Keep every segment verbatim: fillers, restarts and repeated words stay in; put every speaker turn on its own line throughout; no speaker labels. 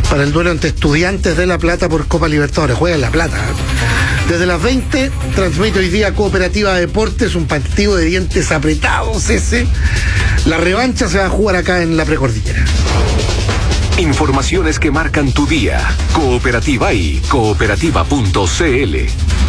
para el duelo entre Estudiantes de La Plata por Copa Libertadores. Juega en La Plata. Desde las veinte transmite hoy día Cooperativa Deportes, un partido de dientes apretados ese. La revancha se va a jugar acá en la Precordillera.
Informaciones que marcan tu día. Cooperativa y cooperativa punto c l.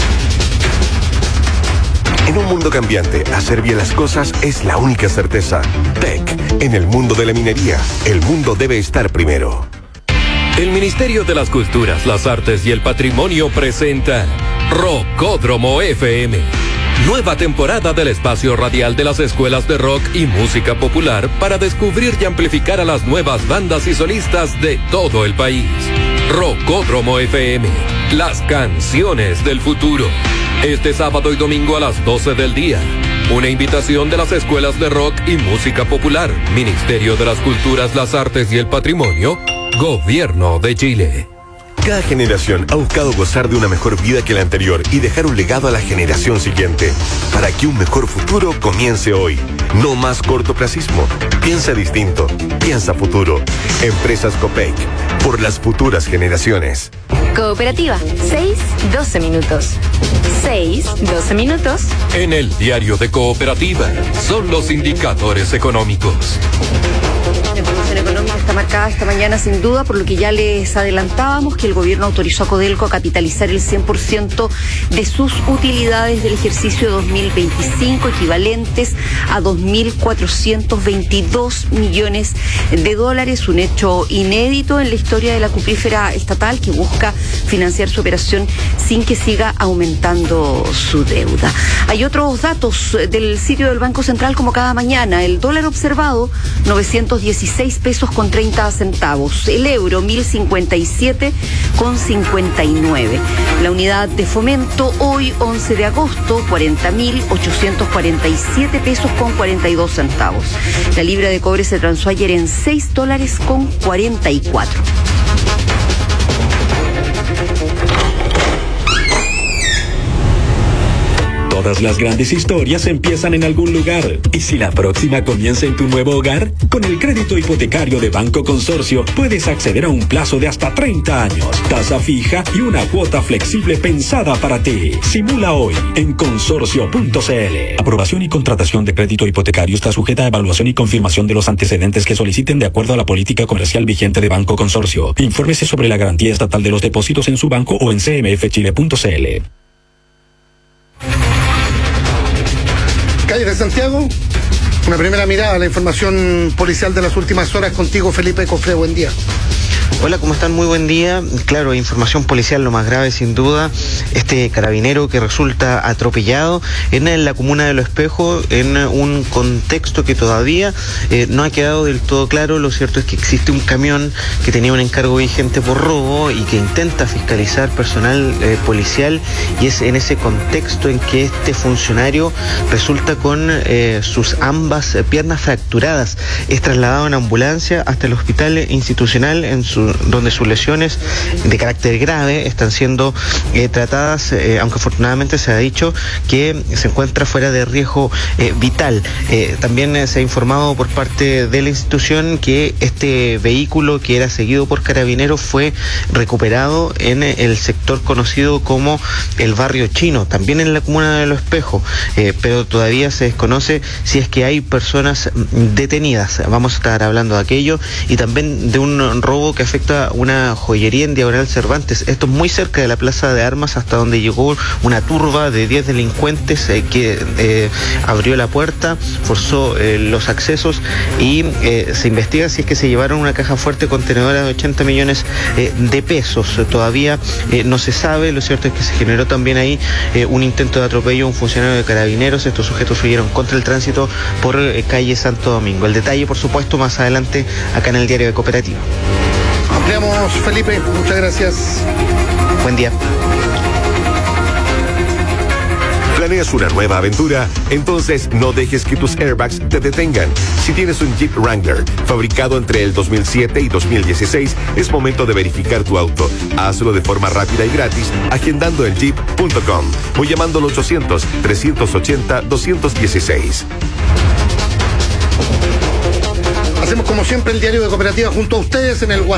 En un mundo cambiante, hacer bien las cosas es la única certeza. T E C, en el mundo de la minería, el mundo debe estar primero.
El Ministerio de las Culturas, las Artes y el Patrimonio presenta Rockódromo F M. Nueva temporada del espacio radial de las escuelas de rock y música popular para descubrir y amplificar a las nuevas bandas y solistas de todo el país. Rockódromo F M, las canciones del futuro. Este sábado y domingo a las doce del día. Una invitación de las escuelas de rock y música popular, Ministerio de las Culturas, las Artes y el Patrimonio, Gobierno de Chile.
Cada generación ha buscado gozar de una mejor vida que la anterior y dejar un legado a la generación siguiente. Para que un mejor futuro comience hoy. No más cortoplacismo. Piensa distinto. Piensa futuro. Empresas Copec. Por las futuras generaciones.
Cooperativa, seis, doce minutos. seis, doce minutos.
En el diario de Cooperativa son los indicadores económicos.
La evolución económica está marcada esta mañana sin duda por lo que ya les adelantábamos, que el gobierno autorizó a Codelco a capitalizar el cien por ciento de sus utilidades del ejercicio dos mil veinticinco, equivalentes a dos mil cuatrocientos veintidós millones de dólares, un hecho inédito en la historia de la cuprífera estatal, que busca financiar su operación sin que siga aumentando su deuda. Hay otros datos del sitio del Banco Central como cada mañana. El dólar observado, novecientos dieciséis pesos con treinta centavos. El euro, mil cincuenta y siete con cincuenta y nueve. La unidad de fomento hoy, once de agosto, cuarenta mil ochocientos cuarenta y siete pesos con cuarenta y dos centavos. La libra de cobre se transó ayer en seis dólares con cuarenta y cuatro.
Todas las grandes historias empiezan en algún lugar. ¿Y si la próxima comienza en tu nuevo hogar? Con el crédito hipotecario de Banco Consorcio puedes acceder a un plazo de hasta treinta años, tasa fija y una cuota flexible pensada para ti. Simula hoy en consorcio punto c l. Aprobación y contratación de crédito hipotecario está sujeta a evaluación y confirmación de los antecedentes que soliciten de acuerdo a la política comercial vigente de Banco Consorcio. Infórmese sobre la garantía estatal de los depósitos en su banco o en c m f chile punto c l.
Calles de Santiago, una primera mirada a la información policial de las últimas horas contigo, Felipe Cofré. Buen día.
Hola, ¿cómo están? Muy buen día. Claro, información policial, lo más grave sin duda, este carabinero que resulta atropellado en la comuna de Los Espejos, en un contexto que todavía eh, no ha quedado del todo claro. Lo cierto es que existe un camión que tenía un encargo vigente por robo y que intenta fiscalizar personal eh, policial, y es en ese contexto en que este funcionario resulta con eh, sus ambas piernas fracturadas. Es trasladado en ambulancia hasta el hospital institucional en su donde sus lesiones de carácter grave están siendo eh, tratadas, eh, aunque afortunadamente se ha dicho que se encuentra fuera de riesgo eh, vital. Eh, también eh, se ha informado por parte de la institución que este vehículo, que era seguido por carabineros, fue recuperado en eh, el sector conocido como el barrio chino, también en la comuna de Los Espejos, eh, pero todavía se desconoce si es que hay personas detenidas. Vamos a estar hablando de aquello y también de un robo que afecta una joyería en Diagonal Cervantes. Esto es muy cerca de la Plaza de Armas, hasta donde llegó una turba de diez delincuentes eh, que eh, abrió la puerta, forzó eh, los accesos y eh, se investiga si es que se llevaron una caja fuerte contenedora de ochenta millones eh, de pesos. Todavía eh, no se sabe. Lo cierto es que se generó también ahí eh, un intento de atropello a un funcionario de carabineros. Estos sujetos huyeron contra el tránsito por eh, calle Santo Domingo. El detalle, por supuesto, más adelante acá en el diario de Cooperativa.
Ampliamos, Felipe, muchas gracias.
Buen día.
¿Planeas una nueva aventura? Entonces no dejes que tus airbags te detengan. Si tienes un Jeep Wrangler fabricado entre el dos mil siete y dos mil dieciséis, es momento de verificar tu auto. Hazlo de forma rápida y gratis agendando en jeep punto com o llamando al ochocientos, trescientos ochenta, doscientos dieciséis.
Hacemos como siempre el diario de Cooperativa junto a ustedes en el WhatsApp.